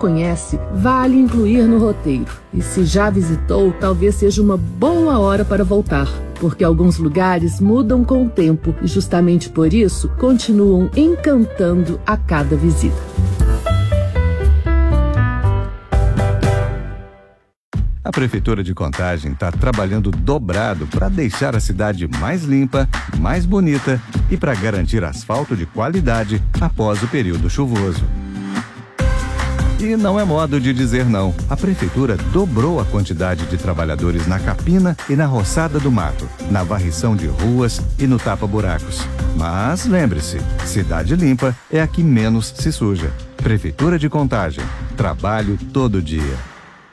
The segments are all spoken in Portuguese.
conhece, vale incluir no roteiro. E se já visitou, talvez seja uma boa hora para voltar, porque alguns lugares mudam com o tempo e justamente por isso continuam encantando a cada visita. A Prefeitura de Contagem está trabalhando dobrado para deixar a cidade mais limpa, mais bonita e para garantir asfalto de qualidade após o período chuvoso. E não é modo de dizer não. A Prefeitura dobrou a quantidade de trabalhadores na capina e na roçada do mato, na varrição de ruas e no tapa-buracos. Mas lembre-se, cidade limpa é a que menos se suja. Prefeitura de Contagem. Trabalho todo dia.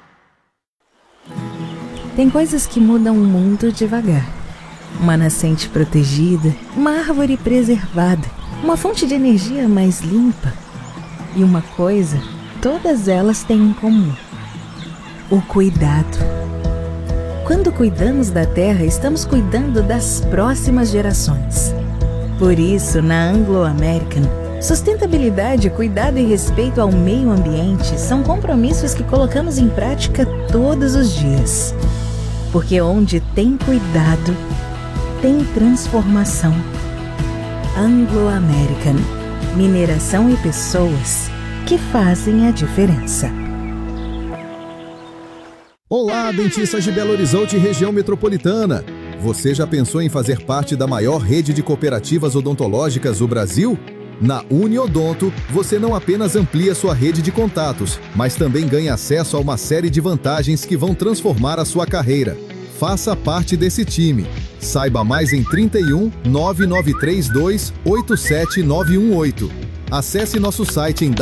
Tem coisas que mudam o mundo devagar. Uma nascente protegida, uma árvore preservada, uma fonte de energia mais limpa. E uma coisa, todas elas têm em comum: o cuidado. Quando cuidamos da terra, estamos cuidando das próximas gerações. Por isso, na Anglo American, sustentabilidade, cuidado e respeito ao meio ambiente são compromissos que colocamos em prática todos os dias. Porque onde tem cuidado, tem transformação. Anglo American. Mineração e pessoas que fazem a diferença. Olá, dentistas de Belo Horizonte e região metropolitana. Você já pensou em fazer parte da maior rede de cooperativas odontológicas do Brasil? Na Uniodonto, você não apenas amplia sua rede de contatos, mas também ganha acesso a uma série de vantagens que vão transformar a sua carreira. Faça parte desse time. Saiba mais em 31 9932 87918. Acesse nosso site em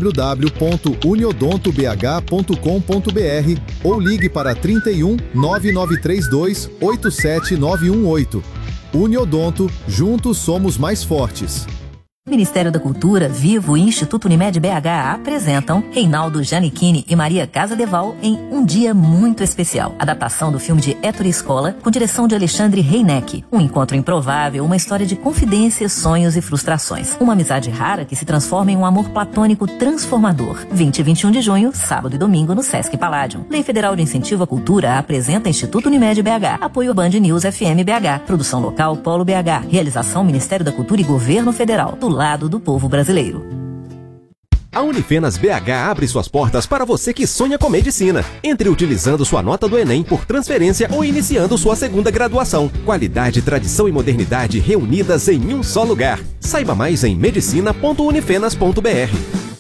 www.uniodontobh.com.br ou ligue para 31 9932 87918. Uniodonto, juntos somos mais fortes. Ministério da Cultura, Vivo e Instituto Unimed BH apresentam Reinaldo Giannichini e Maria Casadeval em Um Dia Muito Especial. Adaptação do filme de Ettore Scola, com direção de Alexandre Reineck. Um encontro improvável, uma história de confidências, sonhos e frustrações. Uma amizade rara que se transforma em um amor platônico transformador. 20 e 21 de junho, sábado e domingo, no Sesc Palladium. Lei Federal de Incentivo à Cultura apresenta Instituto Unimed BH. Apoio Band News FM BH. Produção local Polo BH. Realização Ministério da Cultura e Governo Federal. Do lado do povo brasileiro. A Unifenas BH abre suas portas para você que sonha com medicina. Entre utilizando sua nota do Enem por transferência ou iniciando sua segunda graduação. Qualidade, tradição e modernidade reunidas em um só lugar. Saiba mais em medicina.unifenas.br.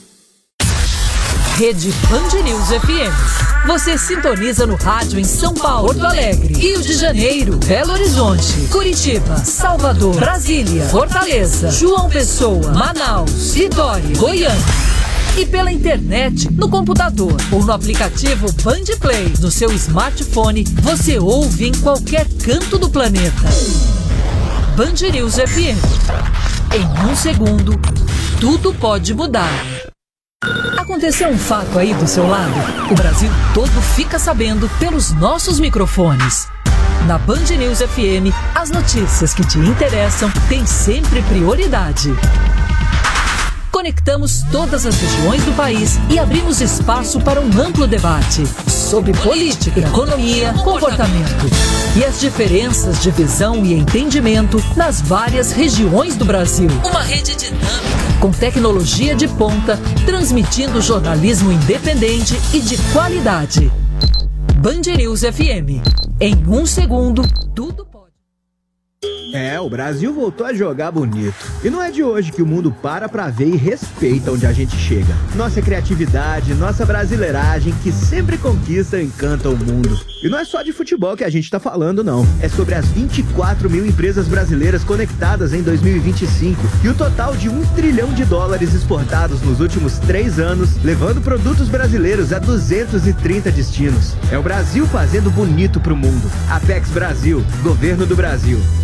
Rede Band News FM. Você sintoniza no rádio em São Paulo, Porto Alegre, Rio de Janeiro, Belo Horizonte, Curitiba, Salvador, Brasília, Fortaleza, João Pessoa, Manaus, Vitória, Goiânia. E pela internet, no computador ou no aplicativo Band Play. No seu smartphone, você ouve em qualquer canto do planeta. Band News FM. Em um segundo, tudo pode mudar. Aconteceu um fato aí do seu lado? O Brasil todo fica sabendo pelos nossos microfones. Na Band News FM, as notícias que te interessam têm sempre prioridade. Conectamos todas as regiões do país e abrimos espaço para um amplo debate sobre política, economia, comportamento e as diferenças de visão e entendimento nas várias regiões do Brasil. Uma rede dinâmica, com tecnologia de ponta, transmitindo jornalismo independente e de qualidade. Band News FM. Em um segundo, tudo pode. O Brasil voltou a jogar bonito. E não é de hoje que o mundo para pra ver e respeita onde a gente chega. Nossa criatividade, nossa brasileiragem, que sempre conquista e encanta o mundo. E não é só de futebol que a gente tá falando, não. É sobre as 24 mil empresas brasileiras conectadas em 2025 e o total de $1 trilhão exportados nos últimos 3 anos, levando produtos brasileiros a 230 destinos. É o Brasil fazendo bonito pro mundo. Apex Brasil, Governo do Brasil.